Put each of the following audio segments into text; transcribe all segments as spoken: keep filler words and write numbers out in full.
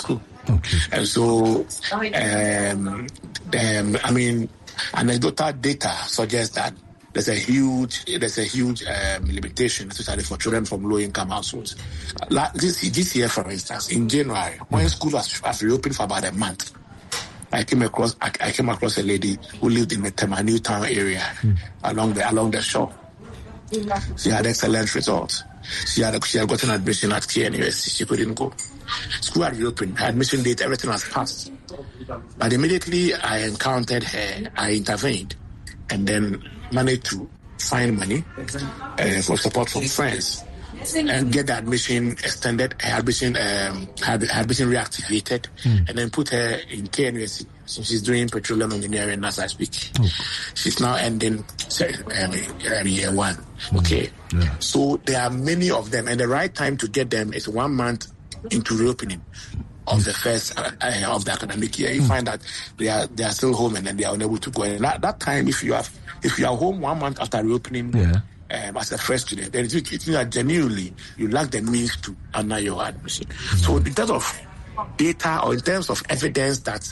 school. Okay. And so, um, um, I mean, anecdotal data suggests that there's a huge, there's a huge um, limitation, especially for children from low-income households. Like this, this year, for instance, in January, when school was, was reopened for about a month, I came across, I, I came across a lady who lived in the Tema Newtown area mm. along the along the shore. She had excellent results. She had she had gotten admission at K N U S. She couldn't go. School had reopened. Her admission date, everything was passed. But immediately I encountered her, I intervened, and then managed to find money uh, for support from friends and get the admission extended, her admission, um, her, her admission reactivated, mm. and then put her in K N U S. So she's doing petroleum engineering as I speak. Oh. She's now ending um, year one. Mm. Okay. Yeah. So there are many of them, and the right time to get them is one month into reopening of the first uh, uh, of the academic year. You mm. find that they are they are still home and then they are unable to go. And that, that time, if you have if you are home one month after reopening, yeah. um, as a first student, then it means that genuinely you lack the means to honor your admission. Mm. So in terms of data or in terms of evidence that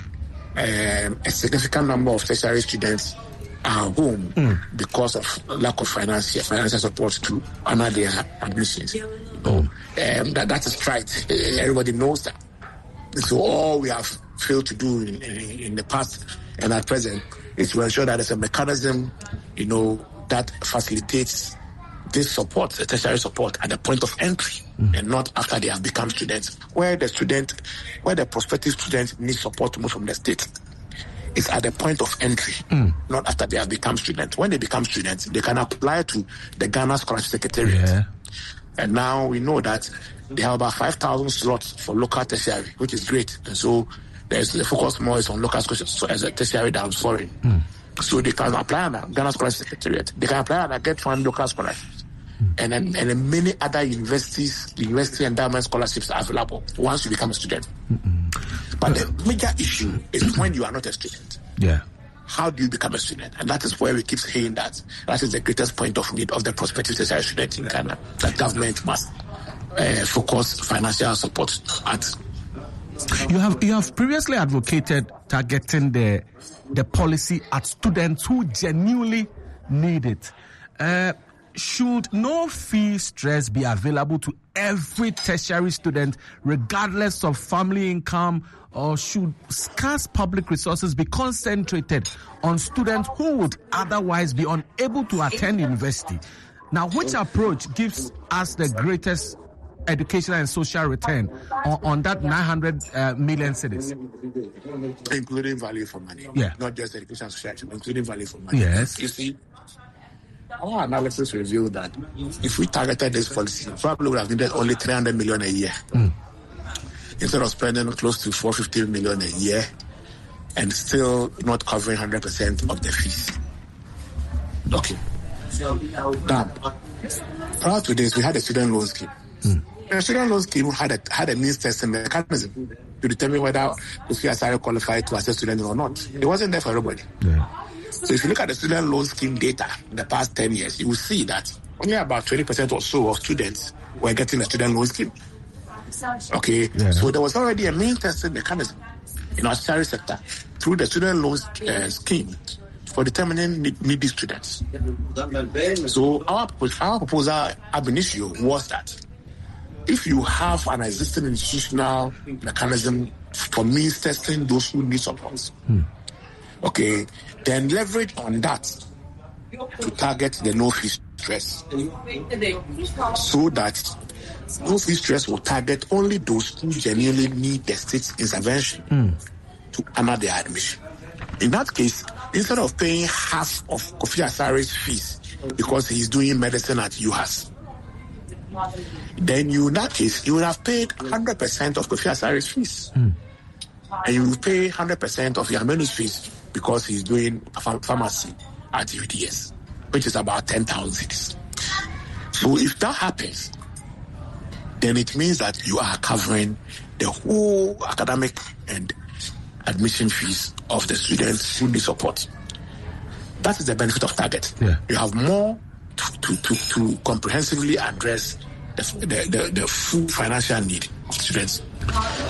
um, a significant number of tertiary students are home mm. because of lack of financial financial support to honor their admissions. You know, um, that that is right. Everybody knows that. So all we have failed to do in, in, in the past and at present is to ensure that there's a mechanism, you know, that facilitates this support, the tertiary support, at the point of entry mm. and not after they have become students, where the student, where the prospective student needs support most from the state. It's at the point of entry, mm. not after they have become students. When they become students, they can apply to the Ghana Scholarship Secretariat. Yeah. And now we know that they have about five thousand slots for local tertiary, which is great. And so there's the focus more is on local scholarships as a tertiary than foreign. Mm. So they can apply on a Ghana Scholarship Secretariat. They can apply on a Get One local scholarships. Mm. And then and then many other universities, university endowment scholarships are available once you become a student. Mm-mm. But the major issue is when you are not a student. Yeah. How do you become a student? And that is where we keep saying that that is the greatest point of need of the prospective tertiary student in Ghana. That government must uh, focus financial support at. You have you have previously advocated targeting the the policy at students who genuinely need it. Uh, should no fee stress be available to every tertiary student, regardless of family income, or should scarce public resources be concentrated on students who would otherwise be unable to attend university? Now, which approach gives us the greatest educational and social return on, on that nine hundred uh, million cedis? Including value for money. Yeah. Not just education and social, including value for money. Yes. You see, our analysis revealed that if we targeted this policy, probably would have needed only three hundred million a year. Mm. Instead of spending close to four hundred fifty million a year and still not covering one hundred percent of the fees. Okay. Now, prior to this, we had a student loan scheme. Mm. The student loan scheme had a, had a means testing mechanism to determine whether the fee are qualified to assess students or not. It wasn't there for everybody. Yeah. So if you look at the student loan scheme data in the past ten years, you will see that only about twenty percent or so of students were getting a student loan scheme. Okay, yeah. So there was already a mean testing mechanism in our tertiary sector through the student loan uh, scheme for determining needy students. So our, our proposal ab initio was that if you have an existing institutional mechanism for means testing those who need support, hmm. okay, then leverage on that to target the no fee stress, so that no fee stress will target only those who genuinely need the state's intervention mm. to honor their admission. In that case, instead of paying half of Kofi Asari's fees because he's doing medicine at U H A S, then you, in that case, you would have paid one hundred percent of Kofi Asari's fees. Mm. And you will pay one hundred percent of Yamenu's fees because he's doing pharmacy at U D S, which is about ten thousand cedis. So if that happens, then it means that you are covering the whole academic and admission fees of the students who need support. That is the benefit of target. Yeah. You have more to, to, to, to comprehensively address the, the, the, the full financial need of students.